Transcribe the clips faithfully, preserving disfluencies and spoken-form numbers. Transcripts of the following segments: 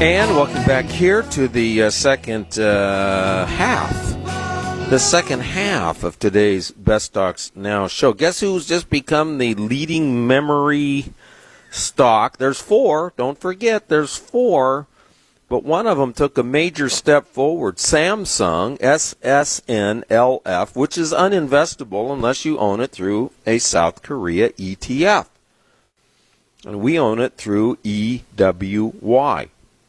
And welcome back here to the uh, second uh, half, the second half of today's Best Stocks Now show. Guess who's just become the leading memory stock? There's four. Don't forget, there's four. But one of them took a major step forward. Samsung, S S N L F, which is uninvestable unless you own it through a South Korea E T F. And we own it through E W Y.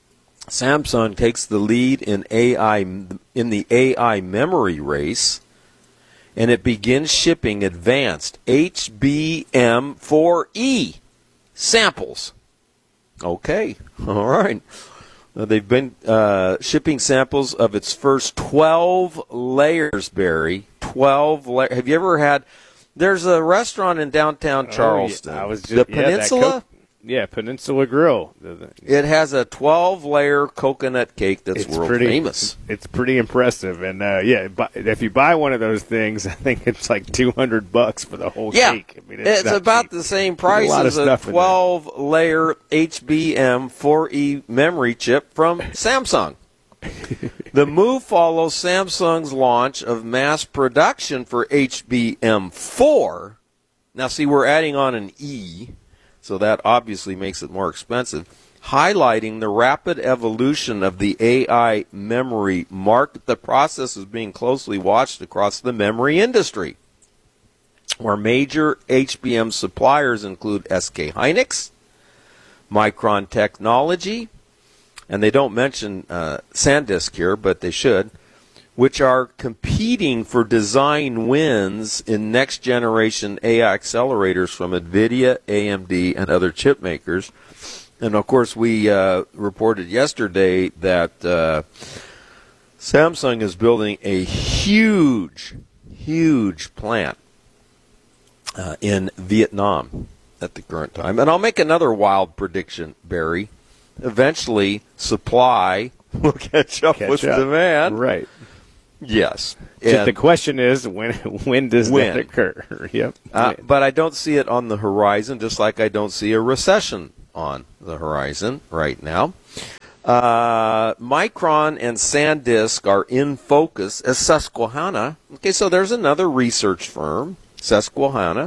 Samsung takes the lead in A I in the A I memory race, and it begins shipping advanced H B M four E samples. Okay, all right. Now, they've been uh, shipping samples of its first twelve layers, Barry. twelve layers. Have you ever had... There's a restaurant in downtown Charleston. Oh, yeah. I was just, the yeah, Peninsula? Co- yeah, Peninsula Grill. It has a twelve-layer coconut cake that's it's world pretty, famous. It's pretty impressive. And, uh, yeah, if you buy one of those things, I think it's like two hundred bucks for the whole yeah, cake. I mean, it's it's about cheap. the same price a as a twelve-layer H B M four E memory chip from Samsung. The move follows Samsung's launch of mass production for H B M four. Now, see, we're adding on an E, so that obviously makes it more expensive, highlighting the rapid evolution of the A I memory market. The process is being closely watched across the memory industry, where major H B M suppliers include S K Hynix, Micron Technology, and they don't mention uh, SanDisk here, but they should, which are competing for design wins in next-generation A I accelerators from NVIDIA, A M D, and other chip makers. And, of course, we uh, reported yesterday that uh, Samsung is building a huge, huge plant uh, in Vietnam at the current time. And I'll make another wild prediction, Barry. Eventually, supply will catch up Catch with up. demand. Right. Yes. So the question is, when when does when? that occur? Yep. Uh, but I don't see it on the horizon, just like I don't see a recession on the horizon right now. Uh, Micron and SanDisk are in focus as Susquehanna. Okay, so there's another research firm, Susquehanna.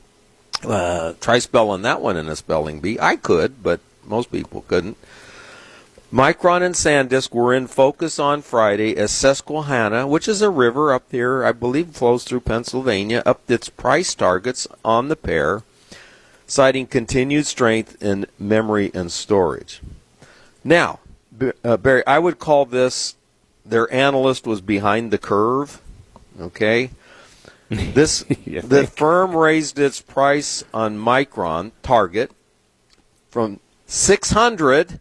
Uh, try spelling that one in a spelling bee. I could, but most people couldn't. Micron and SanDisk were in focus on Friday as Susquehanna, which is a river up here, I believe flows through Pennsylvania, upped its price targets on the pair, citing continued strength in memory and storage. Now, uh, Barry, I would call this, their analyst was behind the curve, okay? This The firm raised its price on Micron target from six hundred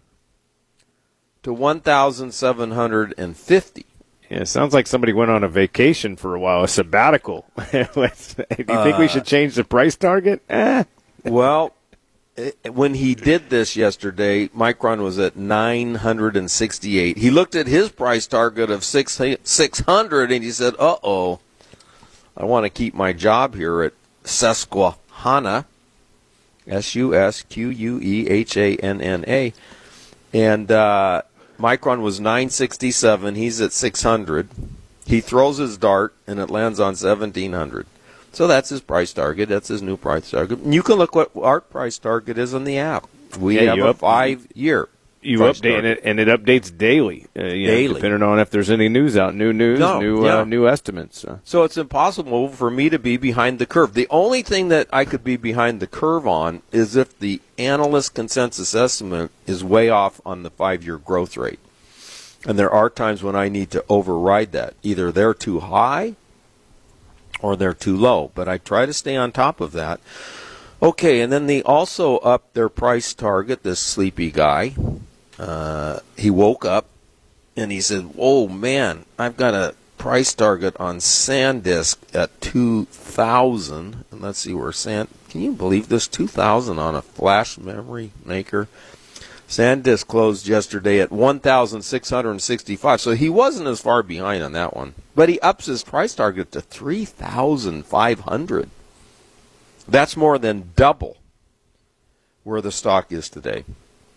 to one thousand seven hundred fifty. Yeah, it sounds like somebody went on a vacation for a while, a sabbatical. Do you think uh, we should change the price target? Eh. Well, it, when he did this yesterday, Micron was at nine hundred sixty-eight. He looked at his price target of six hundred and he said, uh-oh, I want to keep my job here at Susquehanna. S U S Q U E H A N N A. And uh, Micron was nine sixty-seven. He's at six hundred. He throws his dart, and it lands on seventeen hundred. So that's his price target. That's his new price target. And you can look what our price target is on the app. We yeah, have a five-year You update and it, and it updates daily, uh, you daily, know, depending on if there's any news out, new news, no, new yeah. uh, new estimates. Uh. So it's impossible for me to be behind the curve. The only thing that I could be behind the curve on is if the analyst consensus estimate is way off on the five-year growth rate. And there are times when I need to override that. Either they're too high or they're too low. But I try to stay on top of that. Okay, and then they also upped their price target, this sleepy guy. Uh, he woke up and he said, "Oh man, I've got a price target on SanDisk at two thousand." And let's see where Sand. Can you believe this? two thousand on a flash memory maker. SanDisk closed yesterday at one thousand six hundred sixty-five. So he wasn't as far behind on that one, but he ups his price target to three thousand five hundred. That's more than double where the stock is today.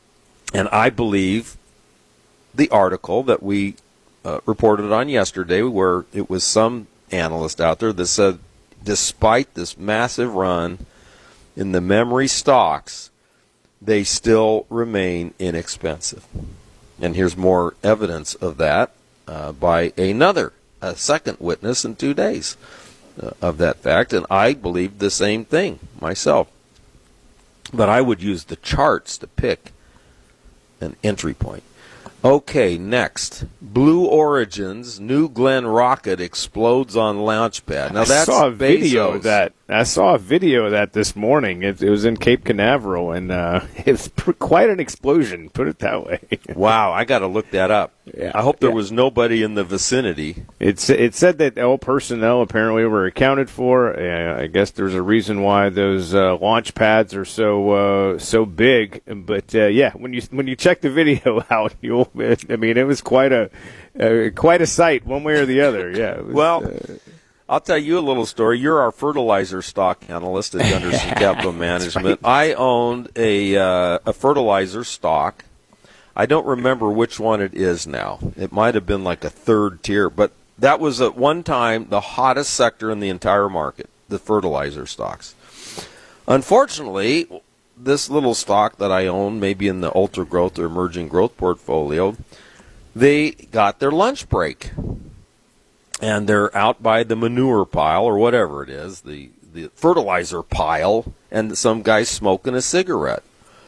And I believe the article that we uh, reported on yesterday, where it was some analyst out there that said, despite this massive run in the memory stocks, they still remain inexpensive. And here's more evidence of that uh, by another, a second witness in two days uh, of that fact. And I believe the same thing myself. But I would use the charts to pick an entry point. Okay, next. Blue Origin's new Glen Rocket explodes on Launchpad. Now, that's I saw a video Bezos. of that. I saw a video of that this morning. It, it was in Cape Canaveral, and uh, it was pr- quite an explosion, put it that way. Wow, I got to look that up. Yeah, I hope there yeah. was nobody in the vicinity. It's, it said that all personnel apparently were accounted for. Uh, I guess there's a reason why those uh, launch pads are so uh, so big. But uh, yeah, when you when you check the video out, you'll. I mean, it was quite a uh, quite a sight, one way or the other. Yeah. It was, Well. Uh, I'll tell you a little story. You're our fertilizer stock analyst at Gunderson Capital Management. right. I owned a uh, a fertilizer stock. I don't remember which one it is now. It might have been like a third tier, but that was at one time the hottest sector in the entire market, the fertilizer stocks. Unfortunately, this little stock that I own, maybe in the ultra growth or emerging growth portfolio, they got their lunch break. And they're out by the manure pile or whatever it is, the, the fertilizer pile, and some guy's smoking a cigarette.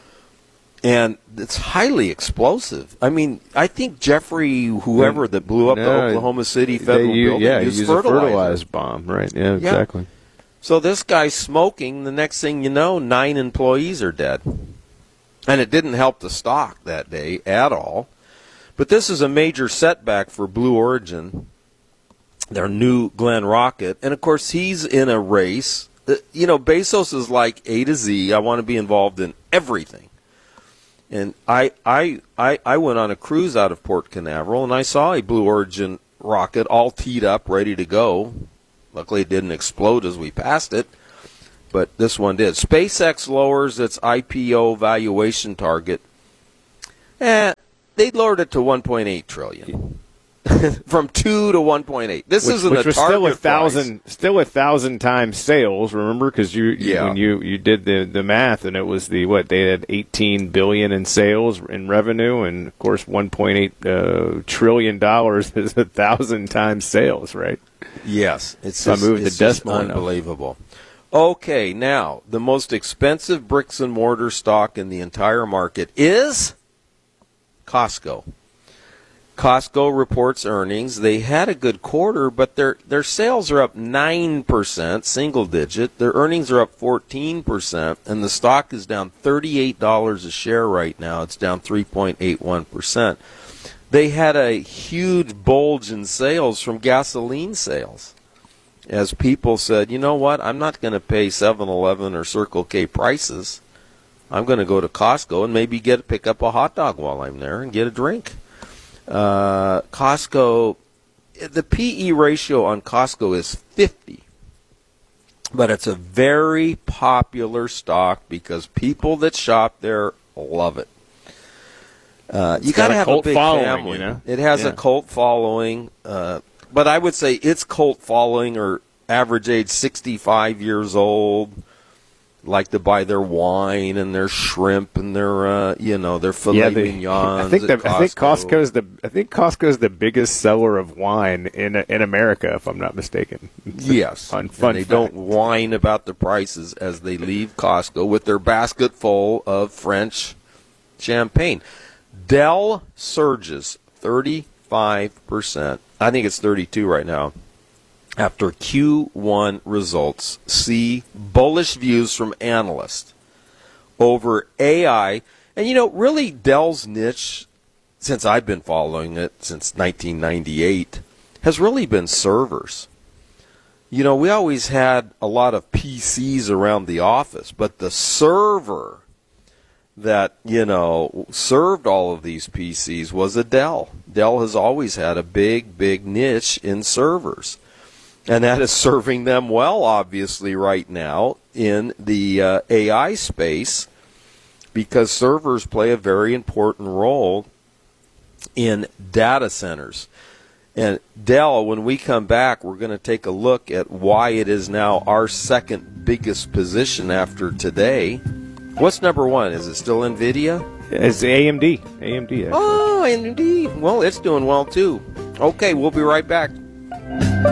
And it's highly explosive. I mean, I think Jeffrey, whoever that blew up no, the Oklahoma City Federal use, Building, yeah, used use fertilizer. a fertilized bomb, right? Yeah, exactly. So this guy's smoking. The next thing you know, nine employees are dead. And it didn't help the stock that day at all. But this is a major setback for Blue Origin, their new Glen Rocket. And, of course, he's in a race. You know, Bezos is like A to Z. I want to be involved in everything. And I, I, I, I went on a cruise out of Port Canaveral, and I saw a Blue Origin rocket all teed up, ready to go. Luckily, it didn't explode as we passed it, but this one did. SpaceX lowers its I P O valuation target. Eh, they lowered it to one point eight trillion dollars. From two to one point eight. This which, isn't which a was target still a thousand, price. still a thousand times sales. Remember, because you, you Yeah. when you, you did the, the math, and it was the what they had eighteen billion in sales in revenue, and of course one point eight uh, trillion dollars is a thousand times sales, right? Yes, it's So I just, moved the it's just decimal enough. unbelievable. Okay, now the most expensive bricks and mortar stock in the entire market is Costco. Costco reports earnings. They had a good quarter, but their their sales are up nine percent, single digit. Their earnings are up fourteen percent, and the stock is down thirty-eight dollars a share right now. It's down three point eight one percent. They had a huge bulge in sales from gasoline sales, as people said, you know what, I'm not going to pay seven eleven or Circle K prices. I'm going to go to Costco and maybe get pick up a hot dog while I'm there and get a drink. Uh, Costco, the P E ratio on Costco is fifty, but it's a very popular stock because people that shop there love it. Uh, you got to have a cult big following, family. you know? It has Yeah. a cult following, uh, but I would say its cult following or average age sixty-five years old. Like to buy their wine and their shrimp and their, uh, you know, their filet Yeah, they, mignons. I think the, at I think Costco. Costco's the I think Costco's the biggest seller of wine in in America, if I'm not mistaken. Yes, Fun, and fun they fact. don't whine about the prices as they leave Costco with their basket full of French champagne. Dell surges thirty-five percent. I think it's thirty-two right now. After Q one results, see bullish views from analysts over A I. And, you know, really Dell's niche, since I've been following it since nineteen ninety-eight, has really been servers. You know, we always had a lot of P Cs around the office, but the server that, you know, served all of these P Cs was a Dell. Dell has always had a big, big niche in servers. And that is serving them well, obviously, right now in the uh, A I space. because servers play a very important role in data centers. And Dell, when we come back, we're going to take a look at why it is now our second biggest position after today. What's number one? Is it still NVIDIA? It's A M D. A M D, actually. Oh, A M D. Well, it's doing well, too. Okay, we'll be right back.